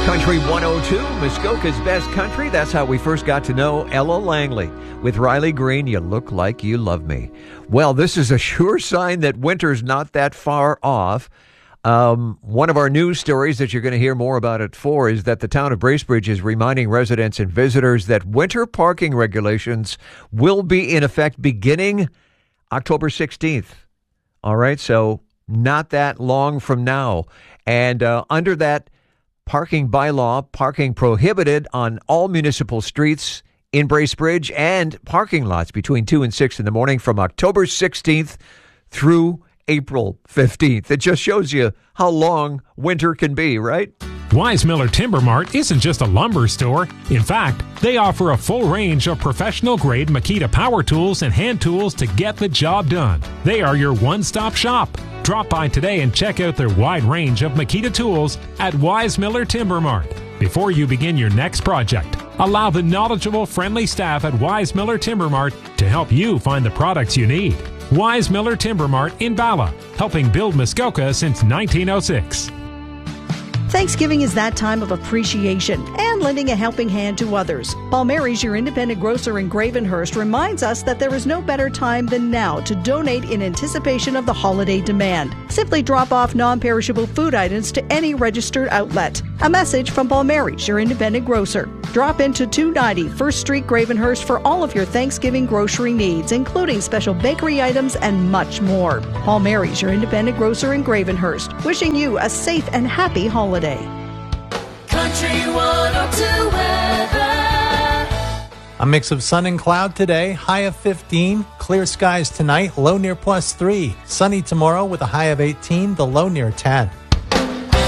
Country 102, Muskoka's best country. That's how we first got to know Ella Langley. With Riley Green, You Look Like You Love Me. Well, this is a sure sign that winter's not that far off. One of our news stories that you're going to hear more about at 4 is that the town of Bracebridge is reminding residents and visitors that winter parking regulations will be in effect beginning October 16th. All right, so not that long from now. And under that parking bylaw, parking prohibited on all municipal streets in Bracebridge and parking lots between 2 and 6 in the morning from October 16th through April 15th. It just shows you how long winter can be, right? Wise Miller Timber Mart isn't just a lumber store. In fact, they offer a full range of professional-grade Makita power tools and hand tools to get the job done. They are your one-stop shop. Drop by today and check out their wide range of Makita tools at Wise Miller Timber Mart. Before you begin your next project, allow the knowledgeable, friendly staff at Wise Miller Timber Mart to help you find the products you need. Wise Miller Timber Mart in Bala, helping build Muskoka since 1906. Thanksgiving is that time of appreciation and lending a helping hand to others. Paul Mary's, your independent grocer in Gravenhurst, reminds us that there is no better time than now to donate in anticipation of the holiday demand. Simply drop off non-perishable food items to any registered outlet. A message from Paul Mary's, your independent grocer. Drop into 290 1st Street, Gravenhurst for all of your Thanksgiving grocery needs, including special bakery items and much more. Paul Mary's, your independent grocer in Gravenhurst, wishing you a safe and happy holiday. Country 102 weather. A mix of sun and cloud today, high of 15. Clear skies tonight, low near +3. Sunny tomorrow with a high of 18, the low near 10.